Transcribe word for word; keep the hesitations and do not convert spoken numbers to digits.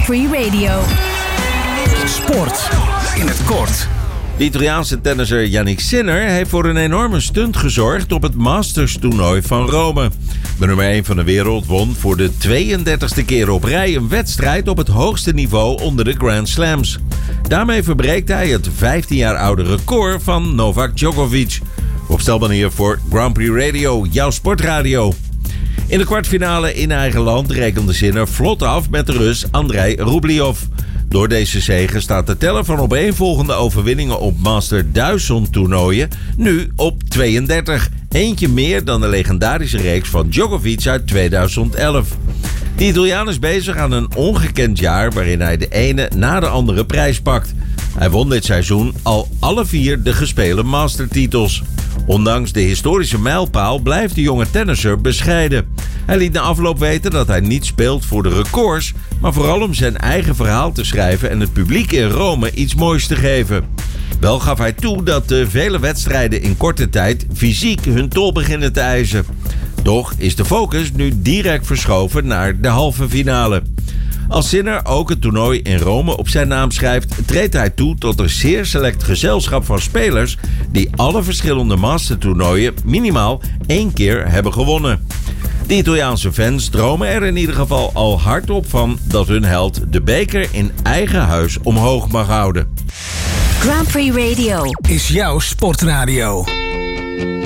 Prix Radio. Sport in het kort. De Italiaanse tennisser Jannik Sinner heeft voor een enorme stunt gezorgd op het Masters-toernooi van Rome. De nummer één van de wereld won voor de tweeëndertigste keer op rij een wedstrijd op het hoogste niveau onder de Grand Slams. Daarmee verbreekt hij het vijftien jaar oude record van Novak Djokovic. Opstelbaar hier voor Grand Prix Radio, jouw sportradio. In de kwartfinale in eigen land rekende Sinner vlot af met de Rus Andrei Rublev. Door deze zege staat de teller van opeenvolgende overwinningen op Master duizend toernooien nu op tweeëndertig. Eentje meer dan de legendarische reeks van Djokovic uit tweeduizend elf. De Italiaan is bezig aan een ongekend jaar waarin hij de ene na de andere prijs pakt. Hij won dit seizoen al alle vier de gespeelde mastertitels. Ondanks de historische mijlpaal blijft de jonge tennisser bescheiden. Hij liet na afloop weten dat hij niet speelt voor de records, maar vooral om zijn eigen verhaal te schrijven en het publiek in Rome iets moois te geven. Wel gaf hij toe dat de vele wedstrijden in korte tijd fysiek hun tol beginnen te eisen. Toch is de focus nu direct verschoven naar de halve finale. Als Sinner ook het toernooi in Rome op zijn naam schrijft, treedt hij toe tot een zeer select gezelschap van spelers die alle verschillende mastertoernooien minimaal één keer hebben gewonnen. De Italiaanse fans dromen er in ieder geval al hardop van dat hun held de beker in eigen huis omhoog mag houden. Grand Prix Radio is jouw sportradio.